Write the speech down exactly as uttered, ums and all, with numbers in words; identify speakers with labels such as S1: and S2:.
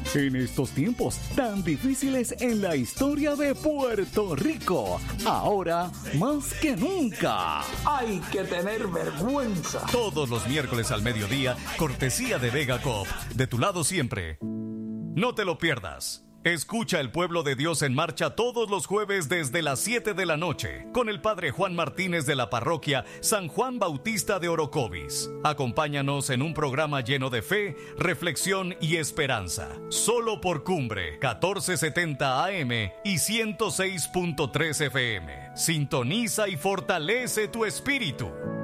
S1: En estos tiempos tan difíciles en la historia de Puerto Rico, ahora más que nunca,
S2: hay que tener vergüenza.
S3: Todos los miércoles al mediodía, cortesía de Vega Coop, de tu lado siempre. No te lo pierdas. Escucha El Pueblo de Dios en Marcha todos los jueves desde las siete de la noche con el Padre Juan Martínez de la parroquia San Juan Bautista de Orocovis. Acompáñanos en un programa lleno de fe, reflexión y esperanza. Solo por Cumbre, catorce setenta A M y ciento seis punto tres F M. Sintoniza y fortalece tu espíritu.